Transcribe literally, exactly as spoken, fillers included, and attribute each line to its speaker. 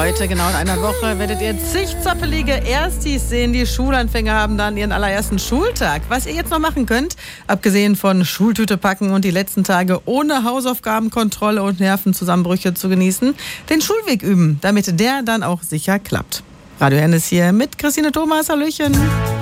Speaker 1: Heute, genau in einer Woche, werdet ihr zig zappelige Erstis sehen. Die Schulanfänger haben dann ihren allerersten Schultag. Was ihr jetzt noch machen könnt, abgesehen von Schultüte packen und die letzten Tage ohne Hausaufgabenkontrolle und Nervenzusammenbrüche zu genießen, den Schulweg üben, damit der dann auch sicher klappt. Radio Hennes hier mit Christine Thomas. Hallöchen.